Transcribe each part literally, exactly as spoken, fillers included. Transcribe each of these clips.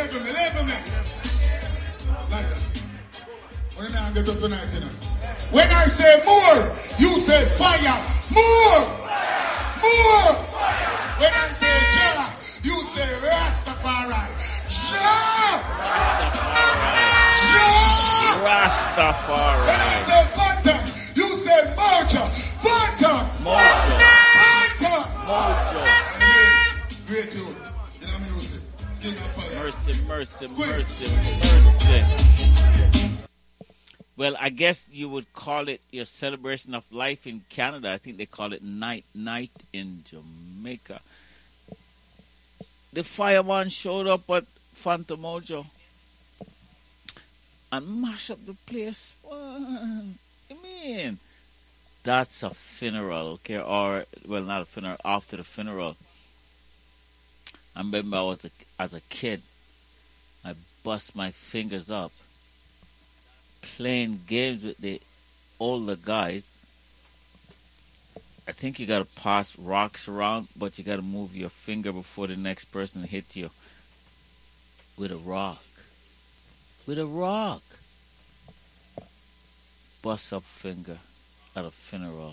to me, listen to me. Like that. When I get up tonight, you know. When I say more, you say fire. More! More! When I say Jah, you say Rastafari. Jah! Jah! Rastafari. When I say Fanta, you say Mojo. Fanta! Mojo. Fanta! Mojo. Great tune. You know music. King of fire. Mercy, mercy, mercy, mercy. Well, I guess you would call it your celebration of life in Canada. I think they call it Night Night in Jamaica. The fireman showed up at Fanta Mojo and mash up the place. What you mean? That's a funeral, okay? Or, well, not a funeral, after the funeral. I remember I was a, as a kid, I bust my fingers up playing games with the older guys. I think you got to pass rocks around, but you got to move your finger before the next person hit you with a rock. With a rock. Bust up finger at a funeral.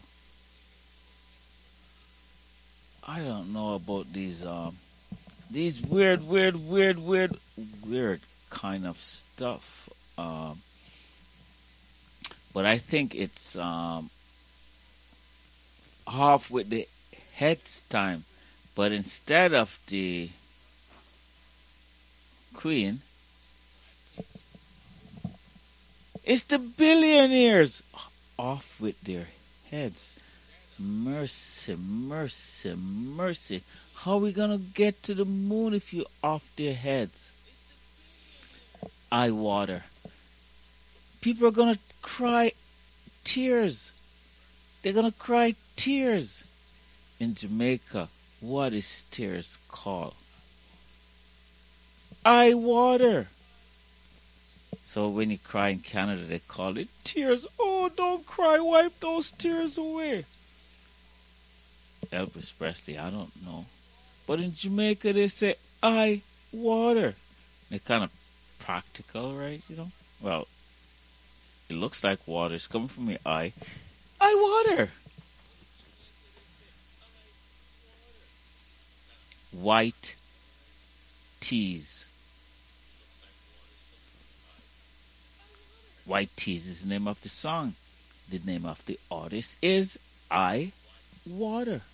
I don't know about these um these weird, weird, weird, weird, weird kind of stuff. Um, but I think it's um, off with the heads time. But instead of the Queen, it's the billionaires off with their heads. Mercy, mercy, mercy. How are we going to get to the moon if you off their heads? Eye water. People are going to cry tears. They're going to cry tears. In Jamaica, what is tears called? Eye water. So when you cry in Canada, they call it tears. Oh, don't cry. Wipe those tears away. Elvis Presley, I don't know. But in Jamaica, they say eye water. They're kind of practical, right? You know? Well, it looks like water. It's coming from your eye. Eye water. White Tees. White Tees is the name of the song. The name of the artist is Eye Water.